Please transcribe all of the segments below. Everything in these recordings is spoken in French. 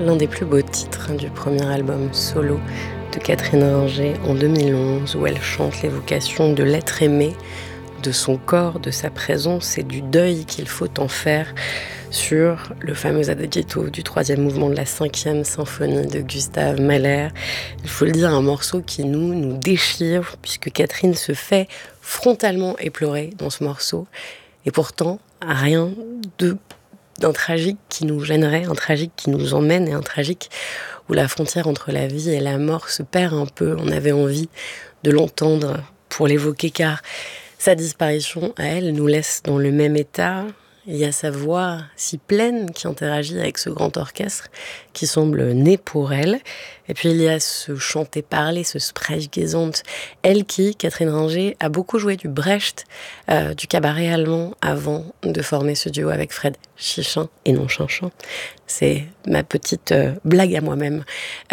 l'un des plus beaux titres du premier album solo de Catherine Ringer en 2011, où elle chante l'évocation de l'être aimé, de son corps, de sa présence et du deuil qu'il faut en faire sur le fameux Adagietto du 3e mouvement de la 5e symphonie de Gustav Mahler. Il faut le dire, un morceau qui nous déchire, puisque Catherine se fait frontalement éplorer dans ce morceau. Et pourtant, rien d'un tragique qui nous gênerait, un tragique qui nous emmène et un tragique où la frontière entre la vie et la mort se perd un peu. On avait envie de l'entendre pour l'évoquer, car sa disparition, à elle, nous laisse dans le même état. Il y a sa voix si pleine qui interagit avec ce grand orchestre qui semble né pour elle. Et puis il y a ce chanter-parler, ce Sprechgesang. Elle qui, Catherine Ringer, a beaucoup joué du Brecht, du cabaret allemand, avant de former ce duo avec Fred Chichin et non Chinchin. C'est ma petite blague à moi-même.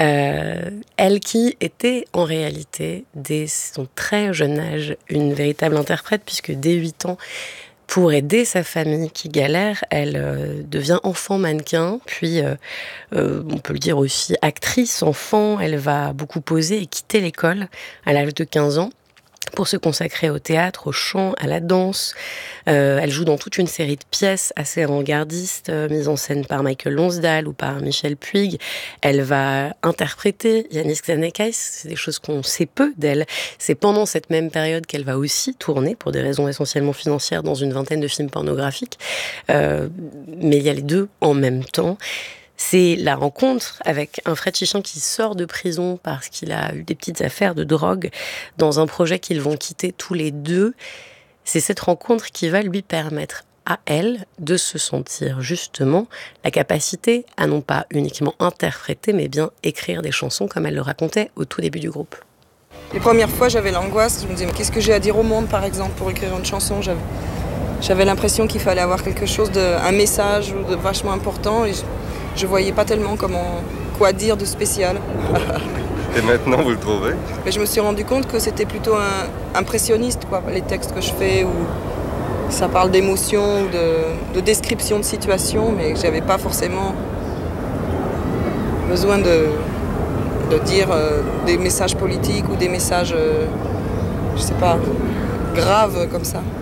Elle qui était en réalité, dès son très jeune âge, une véritable interprète, puisque dès 8 ans, pour aider sa famille qui galère, elle devient enfant mannequin, puis on peut le dire aussi actrice, enfant. Elle va beaucoup poser et quitter l'école à l'âge de 15 ans pour se consacrer au théâtre, au chant, à la danse. Elle joue dans toute une série de pièces assez avant-gardistes, mises en scène par Michael Lonsdale ou par Michel Puig. Elle va interpréter Yannis Xenakis, c'est des choses qu'on sait peu d'elle. C'est pendant cette même période qu'elle va aussi tourner, pour des raisons essentiellement financières, dans une vingtaine de films pornographiques. Mais il y a les deux en même temps. C'est la rencontre avec un Fred Chichin qui sort de prison parce qu'il a eu des petites affaires de drogue dans un projet qu'ils vont quitter tous les deux. C'est cette rencontre qui va lui permettre à elle de se sentir justement la capacité à non pas uniquement interpréter, mais bien écrire des chansons comme elle le racontait au tout début du groupe. Les premières fois, j'avais l'angoisse. Je me disais, mais qu'est-ce que j'ai à dire au monde, par exemple, pour écrire une chanson ? J'avais l'impression qu'il fallait avoir quelque chose, un message de vachement important. Et je voyais pas tellement quoi dire de spécial. Et maintenant, vous le trouvez ? Mais je me suis rendu compte que c'était plutôt impressionniste, quoi, les textes que je fais, où ça parle d'émotions, de description de situations, mais que j'avais pas forcément besoin de dire des messages politiques ou des messages, je sais pas, graves comme ça.